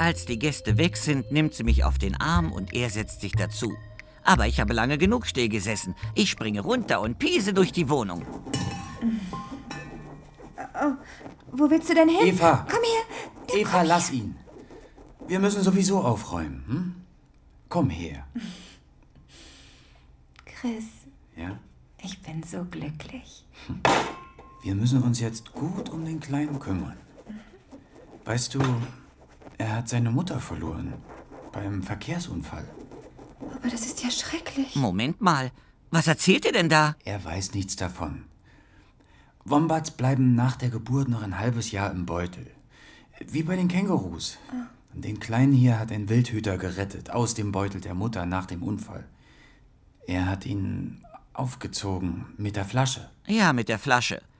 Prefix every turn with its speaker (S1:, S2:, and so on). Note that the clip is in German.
S1: Als die Gäste weg sind, nimmt sie mich auf den Arm und er setzt sich dazu. Aber ich habe lange genug still gesessen. Ich springe runter und piese durch die Wohnung.
S2: Oh, wo willst du denn hin?
S3: Eva!
S2: Komm her!
S3: Eva, komm lass ihn. Wir müssen sowieso aufräumen. Hm? Komm her.
S2: Chris.
S3: Ja?
S2: Ich bin so glücklich.
S3: Wir müssen uns jetzt gut um den Kleinen kümmern. Weißt du, er hat seine Mutter verloren. Beim Verkehrsunfall.
S2: Aber das ist ja schrecklich.
S1: Moment mal. Was erzählt ihr denn da?
S3: Er weiß nichts davon. Wombats bleiben nach der Geburt noch ein halbes Jahr im Beutel. Wie bei den Kängurus. Den Kleinen hier hat ein Wildhüter gerettet, aus dem Beutel der Mutter nach dem Unfall. Er hat ihn aufgezogen mit der Flasche.
S1: Ja, mit der Flasche.